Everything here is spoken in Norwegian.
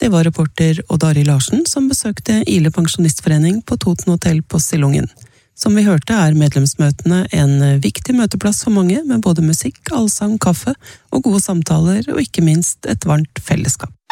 Det var reporter Odd Arild Larsen som besøkte Ile Pensjonistforening på Toten Hotel på Sillungen. Som vi hørte medlemsmøtene en viktig møteplass for mange, med både musikk, allsang, kaffe og gode samtaler, og ikke minst et varmt fellesskap.